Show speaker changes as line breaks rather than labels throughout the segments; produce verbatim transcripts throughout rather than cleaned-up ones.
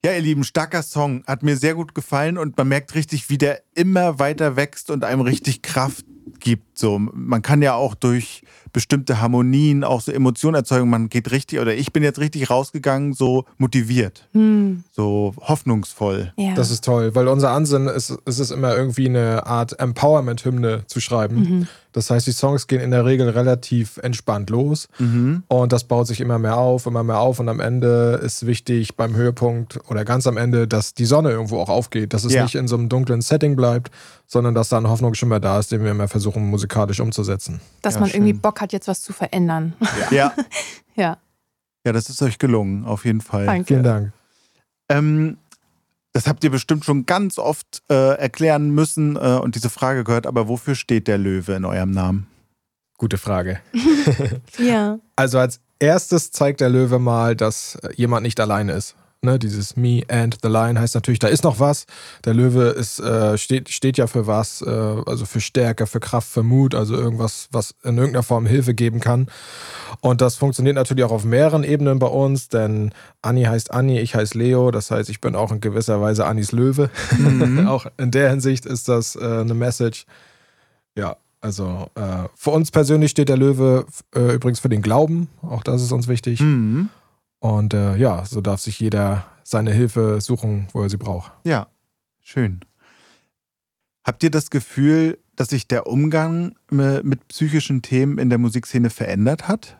Ja, ihr Lieben, starker Song. Hat mir sehr gut gefallen und man merkt richtig, wie der immer weiter wächst und einem richtig Kraft gibt. So, man kann ja auch durch bestimmte Harmonien auch so Emotionen erzeugen. Man geht richtig, oder ich bin jetzt richtig rausgegangen, so motiviert, hm. so hoffnungsvoll.
Ja.
Das ist toll, weil unser Ansinnen ist, ist es immer irgendwie eine Art Empowerment-Hymne zu schreiben. Mhm. Das heißt, die Songs gehen in der Regel relativ entspannt los mhm. und das baut sich immer mehr auf, immer mehr auf und am Ende ist wichtig beim Höhepunkt oder ganz am Ende, dass die Sonne irgendwo auch aufgeht, dass es ja. nicht in so einem dunklen Setting bleibt, sondern dass da ein Hoffnungsschimmer da ist, den wir immer versuchen musikalisch umzusetzen.
Dass
ja,
man
schön.
irgendwie Bock hat, jetzt was zu verändern.
Ja.
ja.
Ja, das ist euch gelungen, auf jeden Fall.
Danke.
Vielen Dank.
Ähm, das habt ihr bestimmt schon ganz oft äh, erklären müssen äh, und diese Frage gehört, aber wofür steht der Löwe in eurem Namen?
Gute Frage.
ja.
Also als erstes zeigt der Löwe mal, dass jemand nicht alleine ist. Ne, dieses Me and the Lion heißt natürlich, da ist noch was. Der Löwe ist, äh, steht, steht ja für was, äh, also für Stärke, für Kraft, für Mut, also irgendwas, was in irgendeiner Form Hilfe geben kann. Und das funktioniert natürlich auch auf mehreren Ebenen bei uns, denn Anni heißt Anni, ich heiße Leo, das heißt, ich bin auch in gewisser Weise Annis Löwe. Mhm. Auch in der Hinsicht ist das äh, eine Message. Ja, also äh, für uns persönlich steht der Löwe äh, übrigens für den Glauben, auch das ist uns wichtig.
Mhm.
Und äh, ja, so darf sich jeder seine Hilfe suchen, wo er sie braucht.
Ja, schön. Habt ihr das Gefühl, dass sich der Umgang mit psychischen Themen in der Musikszene verändert hat?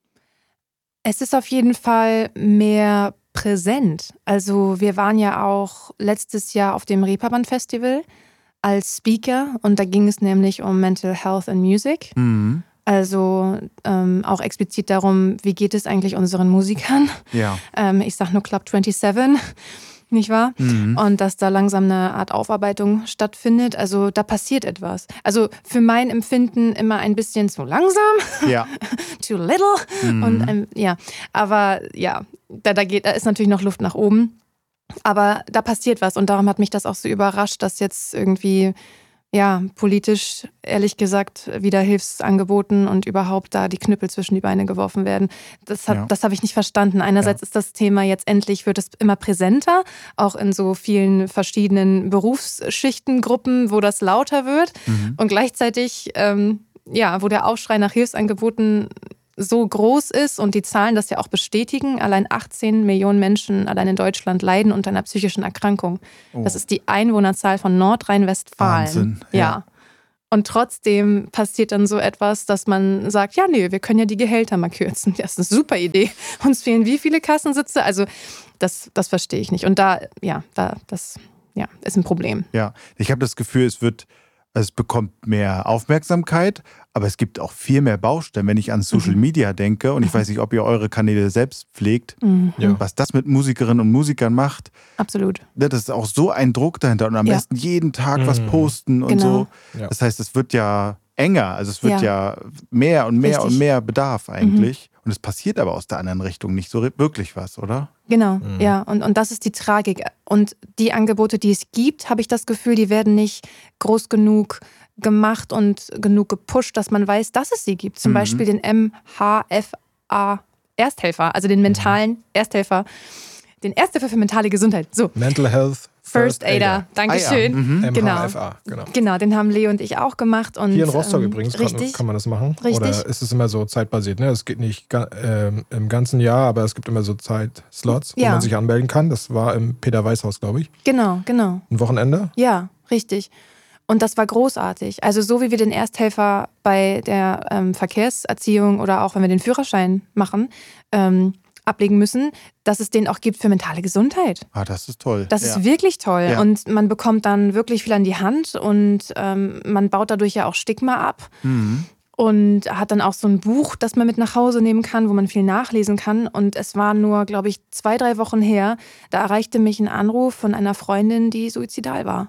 Es ist auf jeden Fall mehr präsent. Also wir waren ja auch letztes Jahr auf dem Reeperbahn Festival als Speaker und da ging es nämlich um Mental Health and Music.
Mhm.
Also ähm, auch explizit darum, wie geht es eigentlich unseren Musikern?
Ja.
Ähm, ich sag nur Club siebenundzwanzig, nicht wahr?
Mhm.
Und dass da langsam eine Art Aufarbeitung stattfindet. Also da passiert etwas. Also für mein Empfinden immer ein bisschen zu langsam.
Ja.
Too little.
Mhm.
Und ähm, ja, aber ja, da, da, geht, da ist natürlich noch Luft nach oben. Aber da passiert was und darum hat mich das auch so überrascht, dass jetzt irgendwie ja, politisch, ehrlich gesagt, wieder Hilfsangeboten und überhaupt da die Knüppel zwischen die Beine geworfen werden. Das, hat,
ja.
das habe ich nicht verstanden. Einerseits ja. ist das Thema jetzt endlich, wird es immer präsenter, auch in so vielen verschiedenen Berufsschichtengruppen, wo das lauter wird. Mhm. Und gleichzeitig, ähm, ja, wo der Aufschrei nach Hilfsangeboten so groß ist und die Zahlen das ja auch bestätigen, allein achtzehn Millionen Menschen allein in Deutschland leiden unter einer psychischen Erkrankung. Oh. Das ist die Einwohnerzahl von Nordrhein-Westfalen.
Wahnsinn. Ja.
ja. Und trotzdem passiert dann so etwas, dass man sagt, ja, nee, wir können ja die Gehälter mal kürzen. Das ist eine super Idee. Uns fehlen wie viele Kassensitze? Also das, das verstehe ich nicht. Und da, ja, da, das ja, ist ein Problem.
Ja, ich habe das Gefühl, es wird Es bekommt mehr Aufmerksamkeit, aber es gibt auch viel mehr Baustellen, wenn ich an Social mhm. Media denke. Und ich weiß nicht, ob ihr eure Kanäle selbst pflegt,
mhm.
ja. was das mit Musikerinnen und Musikern macht.
Absolut.
Das ist auch so ein Druck dahinter. Und am ja. besten jeden Tag mhm. was posten und
genau.
so.
Ja.
Das heißt, es wird ja enger. Also es wird ja, ja mehr und mehr
Richtig.
und mehr Bedarf eigentlich.
Mhm.
Und es passiert aber aus der anderen Richtung nicht so wirklich was, oder?
Genau,
Mhm.
ja. Und, und das ist die Tragik. Und die Angebote, die es gibt, habe ich das Gefühl, die werden nicht groß genug gemacht und genug gepusht, dass man weiß, dass es sie gibt. Zum mhm. Beispiel den M H F A Ersthelfer, also den mentalen Ersthelfer, den Ersthelfer für mentale Gesundheit. So.
Mental Health
First Aider. Dankeschön.
Ah, ja. mhm.
Genau.
M H F A, genau.
Genau, den haben Leo und ich auch gemacht. Und,
Hier in Rostock
ähm,
übrigens
richtig.
Kann, kann man das machen.
Richtig.
Oder ist es immer so zeitbasiert? Ne? Es geht nicht äh, im ganzen Jahr, aber es gibt immer so Zeitslots,
ja.
wo man sich anmelden kann. Das war im Peter-Weiß-Haus, glaube ich.
Genau, genau.
Ein Wochenende?
Ja, richtig. Und das war großartig. Also so wie wir den Ersthelfer bei der ähm, Verkehrserziehung oder auch wenn wir den Führerschein machen, ähm, ablegen müssen, dass es den auch gibt für mentale Gesundheit.
Ah, das ist toll.
Das
ja.
ist wirklich toll.
Ja.
Und man bekommt dann wirklich viel an die Hand und ähm, man baut dadurch ja auch Stigma ab.
Mhm.
Und hat dann auch so ein Buch, das man mit nach Hause nehmen kann, wo man viel nachlesen kann. Und es war nur, glaube ich, zwei, drei Wochen her, da erreichte mich ein Anruf von einer Freundin, die suizidal war.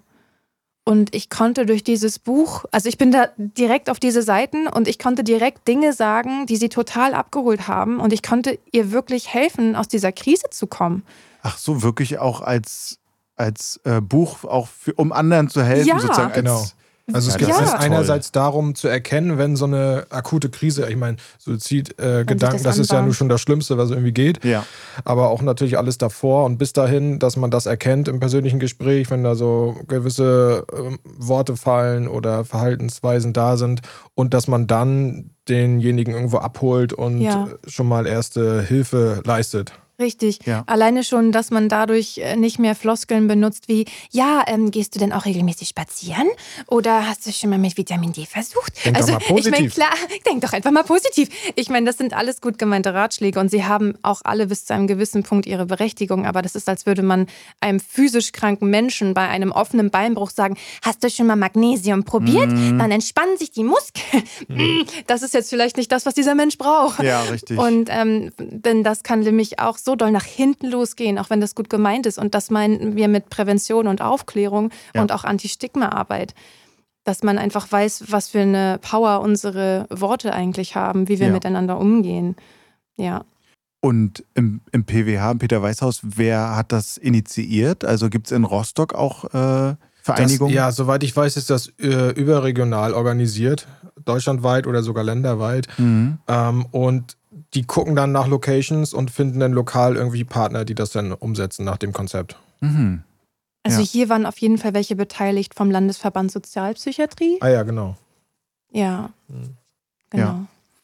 Und ich konnte durch dieses Buch, also ich bin da direkt auf diese Seiten und ich konnte direkt Dinge sagen, die sie total abgeholt haben. Und ich konnte ihr wirklich helfen, aus dieser Krise zu kommen.
Ach so, wirklich auch als, als äh, Buch, auch für, um anderen zu helfen,
ja,
sozusagen.
Genau.
Als,
Also es
Ja,
geht
das
ein-
ist toll.
einerseits darum zu erkennen, wenn so eine akute Krise, ich meine, Suizidgedanken, äh,
das
das ist ja
anbahnt.
nur schon das Schlimmste, was irgendwie geht.
Ja.
Aber auch natürlich alles davor und bis dahin, dass man das erkennt im persönlichen Gespräch, wenn da so gewisse ähm, Worte fallen oder Verhaltensweisen da sind und dass man dann denjenigen irgendwo abholt und
Ja.
schon mal erste Hilfe leistet.
Richtig.
Ja.
Alleine schon, dass man dadurch äh, nicht mehr Floskeln benutzt wie, ja, ähm, gehst du denn auch regelmäßig spazieren? Oder hast du schon mal mit Vitamin D versucht?
Denk doch
also,
mal positiv.
ich meine, klar, denk doch einfach mal positiv. Ich meine, das sind alles gut gemeinte Ratschläge und sie haben auch alle bis zu einem gewissen Punkt ihre Berechtigung. Aber das ist, als würde man einem physisch kranken Menschen bei einem offenen Beinbruch sagen, hast du schon mal Magnesium probiert?
Mhm.
Dann entspannen sich die Muskeln. Das ist jetzt vielleicht nicht das, was dieser Mensch braucht.
Ja, richtig.
Und ähm, denn das kann nämlich auch so doll nach hinten losgehen, auch wenn das gut gemeint ist. Und das meinen wir mit Prävention und Aufklärung
Ja.
und auch Anti-Stigma-Arbeit. Dass man einfach weiß, was für eine Power unsere Worte eigentlich haben, wie wir
Ja.
miteinander umgehen. Ja.
Und im, im P W H, im Peter-Weiß-Haus, wer hat das initiiert? Also gibt es in Rostock auch äh, Vereinigungen?
Das, ja, soweit ich weiß, ist das äh, überregional organisiert, deutschlandweit oder sogar länderweit.
Mhm.
Ähm, und die gucken dann nach Locations und finden dann lokal irgendwie Partner, die das dann umsetzen nach dem Konzept.
Mhm.
Also
Ja.
hier waren auf jeden Fall welche beteiligt vom Landesverband Sozialpsychiatrie.
Ah ja, genau.
Ja,
Mhm.
genau.
Ja.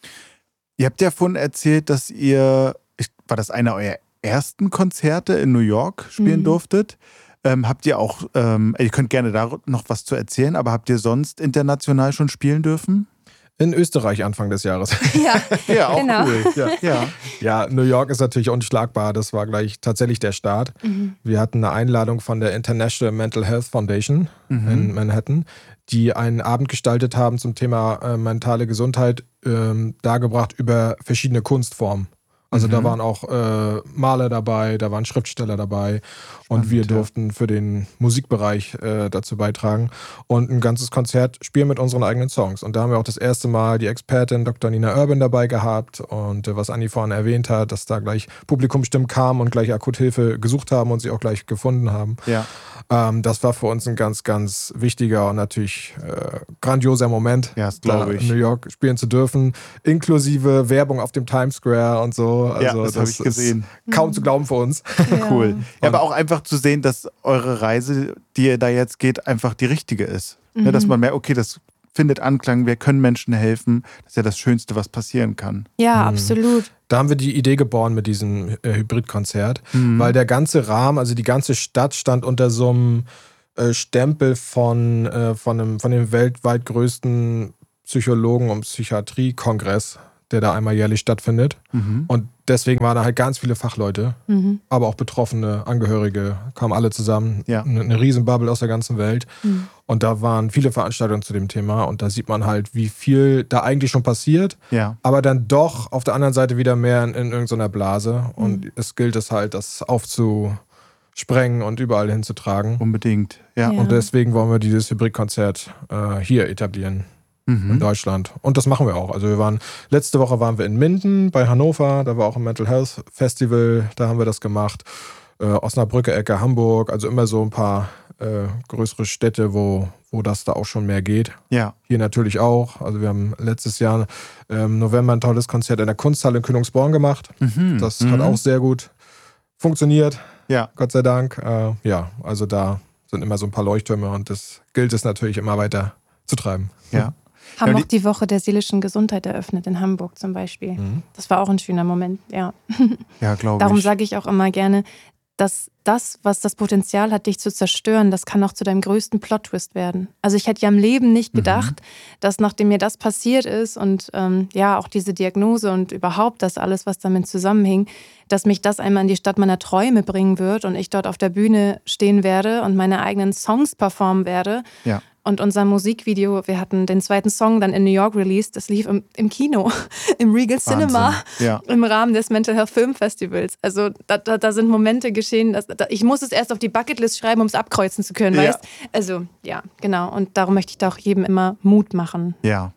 Ihr habt ja vorhin erzählt, dass ihr, ich, war das einer eurer ersten Konzerte in New York spielen
Mhm.
durftet? Ähm, habt ihr auch, ähm, ihr könnt gerne da noch was zu erzählen, aber habt ihr sonst international schon spielen dürfen?
In Österreich Anfang des Jahres.
Ja,
Ja, auch
genau.
cool. Ja. Ja.
Ja, New York ist natürlich unschlagbar. Das war gleich tatsächlich der Start.
Mhm.
Wir hatten eine Einladung von der International Mental Health Foundation
Mhm.
in Manhattan, die einen Abend gestaltet haben zum Thema äh, mentale Gesundheit, ähm, dargebracht über verschiedene Kunstformen. Also
Mhm.
da waren auch äh, Maler dabei, da waren Schriftsteller dabei und
Spannend,
wir
ja.
durften für den Musikbereich äh, dazu beitragen und ein ganzes Konzert spielen mit unseren eigenen Songs. Und da haben wir auch das erste Mal die Expertin Doktor Nina Urban dabei gehabt und äh, was Anni vorhin erwähnt hat, dass da gleich Publikumsstimmen kamen und gleich Akuthilfe gesucht haben und sie auch gleich gefunden haben.
Ja.
Ähm, das war für uns ein ganz, ganz wichtiger und natürlich äh, grandioser Moment,
Ja, das
da
glaube ich.
in New York spielen zu dürfen, inklusive Werbung auf dem Times Square und so. Also
Ja, das habe ich
ist
gesehen.
kaum zu glauben für uns.
Ja.
Cool. Ja, aber auch einfach zu sehen, dass eure Reise, die ihr da jetzt geht, einfach die richtige ist.
Mhm.
Ne, dass man merkt, okay, das findet Anklang, wir können Menschen helfen. Das ist ja das Schönste, was passieren kann.
Ja,
Mhm.
absolut.
Da haben wir die Idee geboren mit diesem äh, Hybridkonzert,
Mhm.
weil der ganze Rahmen, also die ganze Stadt stand unter so einem äh, Stempel von, äh, von, einem, von dem weltweit größten Psychologen- und Psychiatriekongress, der da einmal jährlich stattfindet.
Mhm.
Und deswegen waren da halt ganz viele Fachleute,
Mhm.
aber auch Betroffene, Angehörige, kamen alle zusammen.
Ja.
Eine, eine Riesenbubble aus der ganzen Welt.
Mhm.
Und da waren viele Veranstaltungen zu dem Thema. Und da sieht man halt, wie viel da eigentlich schon passiert,
Ja.
aber dann doch auf der anderen Seite wieder mehr in, in irgendeiner Blase. Und
Mhm.
es gilt es halt, das aufzusprengen und überall hinzutragen.
Unbedingt. Ja.
Ja.
Und deswegen wollen wir dieses Hybridkonzert äh, hier etablieren. In
Mhm.
Deutschland. Und das machen wir auch. Also wir waren, letzte Woche waren wir in Minden bei Hannover, da war auch ein Mental Health Festival, da haben wir das gemacht. Äh, Osnabrücke, Ecke, Hamburg, also immer so ein paar äh, größere Städte, wo, wo das da auch schon mehr geht.
Ja.
Hier natürlich auch. Also wir haben letztes Jahr im November ein tolles Konzert in der Kunsthalle in Königsborn gemacht.
Mhm.
Das
mhm.
hat auch sehr gut funktioniert,
Ja.
Gott sei Dank. Äh, ja, also da sind immer so ein paar Leuchttürme und das gilt es natürlich immer weiter zu treiben.
Ja.
Haben
Ja,
auch die Woche der seelischen Gesundheit eröffnet in Hamburg zum Beispiel.
Mhm.
Das war auch ein schöner Moment, ja.
Ja, glaube ich.
Darum sage ich auch immer gerne, dass das, was das Potenzial hat, dich zu zerstören, das kann auch zu deinem größten Plot-Twist werden. Also ich hätte ja im Leben nicht gedacht, mhm. dass nachdem mir das passiert ist und ähm, ja, auch diese Diagnose und überhaupt das alles, was damit zusammenhing, dass mich das einmal in die Stadt meiner Träume bringen wird und ich dort auf der Bühne stehen werde und meine eigenen Songs performen werde.
Ja.
Und unser Musikvideo, wir hatten den zweiten Song dann in New York released, das lief im, im Kino, im Regal Cinema,
Ja.
im Rahmen des Mental Health Film Festivals. Also da, da, da sind Momente geschehen, dass, da, ich muss es erst auf die Bucketlist schreiben, um es abkreuzen zu können,
Ja.
weißt? Also ja, genau. Und darum möchte ich da auch jedem immer Mut machen.
Ja.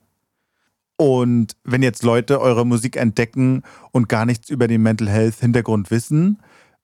Und wenn jetzt Leute eure Musik entdecken und gar nichts über den Mental Health Hintergrund wissen,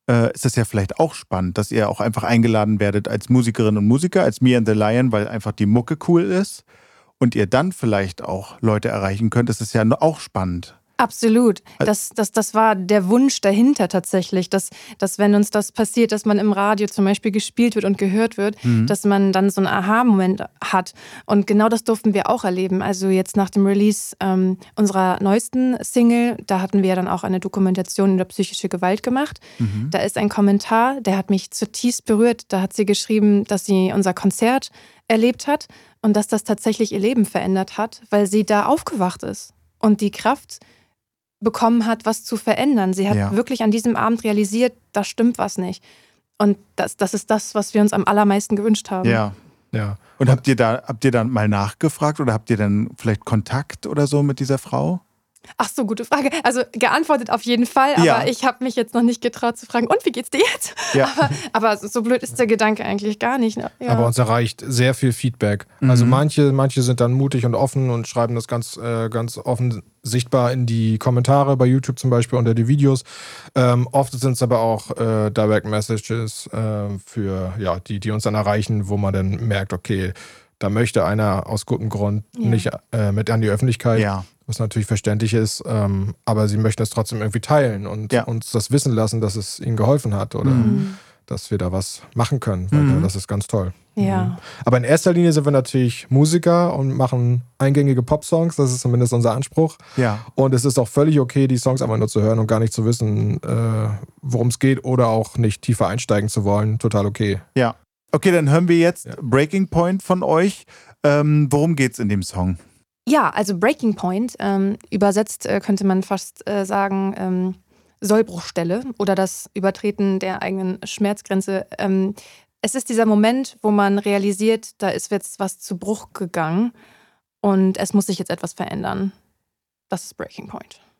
äh, ist das ja vielleicht auch spannend, dass ihr auch einfach eingeladen werdet als Musikerinnen und Musiker, als Me and the Lion, weil einfach die Mucke cool ist und ihr dann vielleicht auch Leute erreichen könnt. Das ist ja auch spannend.
Absolut. Das, das, das war der Wunsch dahinter tatsächlich, dass, dass wenn uns das passiert, dass man im Radio zum Beispiel gespielt wird und gehört wird, mhm. dass man dann so einen Aha-Moment hat. Und genau das durften wir auch erleben. Also jetzt nach dem Release ähm, unserer neuesten Single, da hatten wir ja dann auch eine Dokumentation über psychische Gewalt gemacht. Mhm. Da ist ein Kommentar, der hat mich zutiefst berührt. Da hat sie geschrieben, dass sie unser Konzert erlebt hat und dass das tatsächlich ihr Leben verändert hat, weil sie da aufgewacht ist und die Kraft bekommen hat, was zu verändern. Sie hat ja. wirklich an diesem Abend realisiert, da stimmt was nicht. Und das, das ist das, was wir uns am allermeisten gewünscht haben.
Ja, ja. Und habt ihr da, habt ihr dann mal nachgefragt oder habt ihr dann vielleicht Kontakt oder so mit dieser Frau?
Ach so, gute Frage. Also geantwortet auf jeden Fall, aber ja. ich habe mich jetzt noch nicht getraut zu fragen, und wie geht's dir jetzt? Ja. Aber, aber so blöd ist der Gedanke eigentlich gar nicht. Ne? Ja.
Aber uns erreicht sehr viel Feedback. Mhm. Also manche, manche sind dann mutig und offen und schreiben das ganz, äh, ganz offen sichtbar in die Kommentare bei YouTube zum Beispiel unter die Videos. Ähm, oft sind es aber auch äh, Direct Messages äh, für ja, die, die uns dann erreichen, wo man dann merkt, okay, da möchte einer aus gutem Grund ja. nicht äh, mit an die Öffentlichkeit. Ja. Was natürlich verständlich ist, ähm, aber sie möchten es trotzdem irgendwie teilen und ja. uns das wissen lassen, dass es ihnen geholfen hat oder mhm. dass wir da was machen können, weil mhm. das ist ganz toll.
Ja.
Mhm. Aber in erster Linie sind wir natürlich Musiker und machen eingängige Pop-Songs, das ist zumindest unser Anspruch.
Ja.
Und es ist auch völlig okay, die Songs einfach nur zu hören und gar nicht zu wissen, äh, worum es geht oder auch nicht tiefer einsteigen zu wollen. Total okay.
Ja. Okay, dann hören wir jetzt ja. Breaking Point von euch. Ähm, worum geht's in dem Song?
Ja, also Breaking Point, ähm, übersetzt äh, könnte man fast äh, sagen, ähm, Sollbruchstelle oder das Übertreten der eigenen Schmerzgrenze. Ähm, es ist dieser Moment, wo man realisiert, da ist jetzt was zu Bruch gegangen und es muss sich jetzt etwas verändern. Das ist Breaking Point.